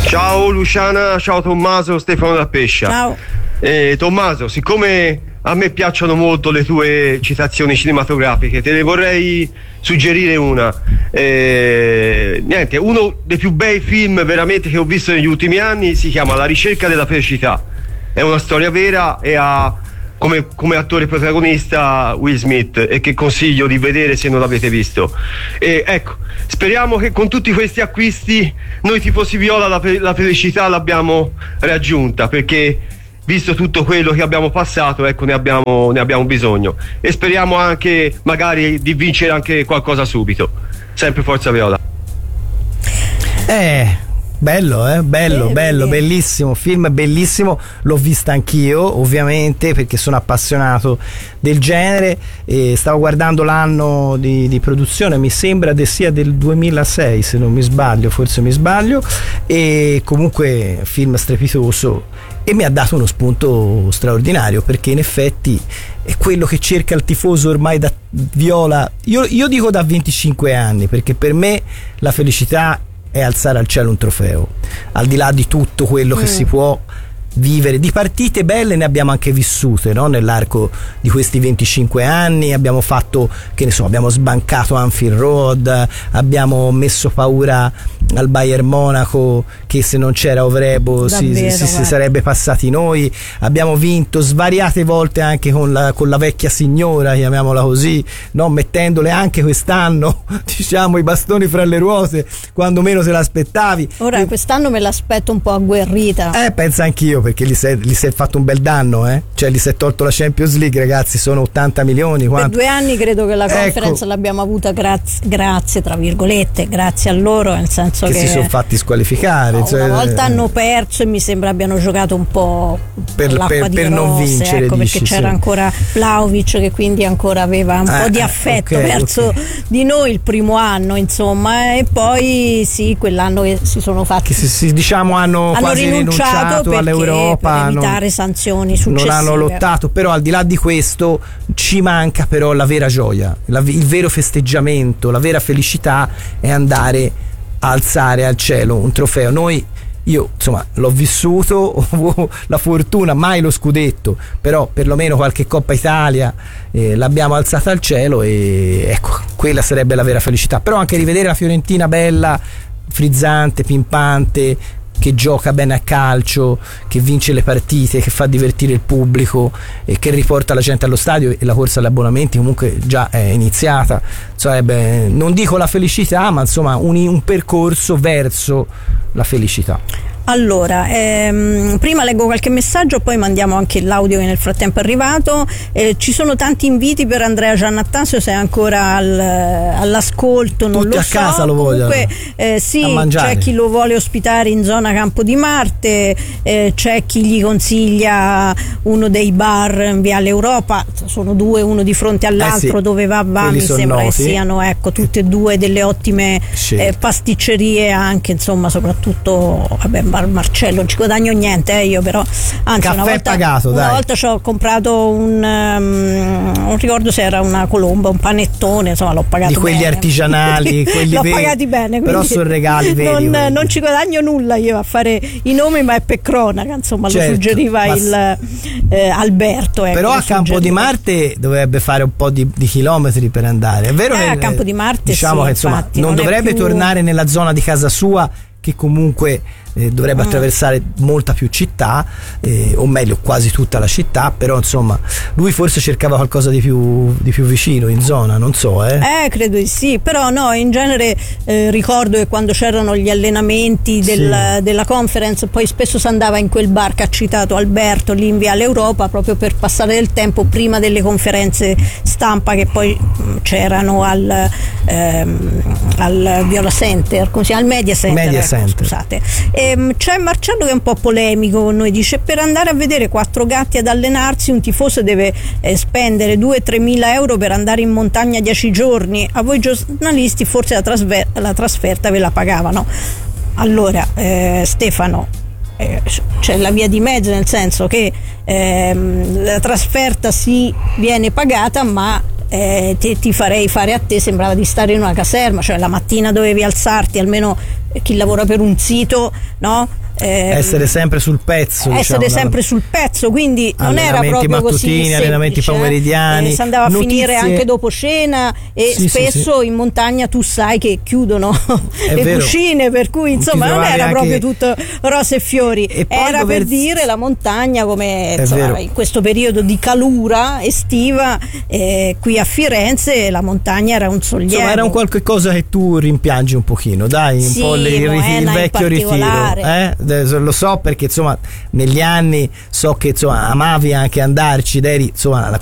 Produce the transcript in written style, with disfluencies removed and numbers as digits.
Ciao Luciana, ciao Tommaso, Stefano da Pescia. Ciao. Tommaso, siccome a me piacciono molto le tue citazioni cinematografiche, te ne vorrei suggerire una. Uno dei più bei film veramente che ho visto negli ultimi anni si chiama La ricerca della felicità. È una storia vera e ha come attore protagonista Will Smith, e che consiglio di vedere se non l'avete visto. E ecco, speriamo che con tutti questi acquisti noi tifosi viola la felicità l'abbiamo raggiunta, perché visto tutto quello che abbiamo passato, ecco, ne abbiamo bisogno, e speriamo anche magari di vincere anche qualcosa subito. Sempre Forza Viola. Bello, bellissimo, film bellissimo, l'ho vista anch'io ovviamente perché sono appassionato del genere, e stavo guardando l'anno di produzione, mi sembra sia del 2006 se non mi sbaglio, forse mi sbaglio, e comunque film strepitoso, e mi ha dato uno spunto straordinario, perché in effetti è quello che cerca il tifoso ormai da viola, io dico da 25 anni, perché per me la felicità è alzare al cielo un trofeo, al di là di tutto quello che si può vivere. Di partite belle ne abbiamo anche vissute, no? Nell'arco di questi 25 anni abbiamo fatto, che ne so, abbiamo sbancato Anfield Road, abbiamo messo paura al Bayern Monaco, che se non c'era Ovrebo si sarebbe passati noi, abbiamo vinto svariate volte anche con la vecchia signora, chiamiamola così, no? Mettendole anche quest'anno diciamo i bastoni fra le ruote quando meno se l'aspettavi. Ora quest'anno me l'aspetto un po' agguerrita, pensa anch'io, perché gli si è fatto un bel danno, cioè gli si è tolto la Champions League, ragazzi, sono 80 milioni. Per 2 anni credo che la conference l'abbiamo avuta grazie tra virgolette, grazie a loro, nel senso che si sono fatti squalificare, una volta hanno perso e mi sembra abbiano giocato un po' per non vincere, perché c'era ancora Vlahovic, che quindi ancora aveva un po' di affetto verso di noi il primo anno, insomma, e poi quell'anno che si sono fatti, diciamo hanno quasi rinunciato all'Europa, per evitare sanzioni successive, non hanno lottato. Però al di là di questo ci manca però la vera gioia, il vero festeggiamento, la vera felicità è andare a alzare al cielo un trofeo. Io insomma l'ho vissuto, ho la fortuna, mai lo scudetto, però perlomeno qualche Coppa Italia l'abbiamo alzata al cielo, e ecco, quella sarebbe la vera felicità. Però anche rivedere la Fiorentina bella, frizzante, pimpante, che gioca bene a calcio, che vince le partite, che fa divertire il pubblico e che riporta la gente allo stadio, e la corsa agli abbonamenti comunque già è iniziata, sarebbe, non dico la felicità, ma insomma un percorso verso la felicità. Allora, prima leggo qualche messaggio, poi mandiamo anche l'audio che nel frattempo è arrivato. Ci sono tanti inviti per Andrea Giannattasio, se è ancora all'ascolto, non tutti lo a so. Casa lo vogliono. Sì, c'è chi lo vuole ospitare in zona Campo di Marte, c'è chi gli consiglia uno dei bar in Viale Europa, sono 2, uno di fronte all'altro, dove va mi sembra che siano tutte e 2 delle ottime pasticcerie, anche insomma, soprattutto Marcello, non ci guadagno niente io, però anzi caffè una volta ci ho comprato non ricordo se era una colomba, un panettone, insomma l'ho pagato di quelli bene. Artigianali, quelli l'ho pagati bene, però sono regali veri, non ci guadagno nulla io a fare i nomi, ma è per cronaca, insomma, lo suggeriva Alberto, però a Campo di Marte dovrebbe fare un po' di chilometri per andare, è vero che a Campo di Marte diciamo che insomma non dovrebbe tornare nella zona di casa sua, che comunque dovrebbe attraversare molta più città, o meglio quasi tutta la città, però insomma lui forse cercava qualcosa di più vicino in zona, non so credo di sì, però no, in genere ricordo che quando c'erano gli allenamenti della conference poi spesso si andava in quel bar che ha citato Alberto, lì in Viale Europa, proprio per passare del tempo prima delle conferenze stampa che poi c'erano al Viola Center, così, al Media Center. Scusate. C'è Marcello che è un po' polemico con noi, dice: per andare a vedere 4 gatti ad allenarsi un tifoso deve spendere 2-3 mila euro per andare in montagna 10 giorni, a voi giornalisti forse la trasferta ve la pagavano. Allora Stefano, c'è la via di mezzo, nel senso che la trasferta viene pagata, ma ti farei fare a te, sembrava di stare in una caserma, cioè la mattina dovevi alzarti, almeno chi lavora per un sito, no? Essere sempre sul pezzo, sempre sul pezzo, quindi non era proprio mattutini, così semplice, allenamenti pomeridiani, si andava a finire anche dopo cena e spesso in montagna tu sai che chiudono le cucine, per cui insomma non era proprio tutto rose e fiori, era per dire la montagna come insomma, in questo periodo di calura estiva qui a Firenze la montagna era un sollievo, insomma era un qualche cosa che tu rimpiangi un pochino, dai, un po' il vecchio ritiro, lo so, perché insomma negli anni so che insomma amavi anche andarci ed eri insomma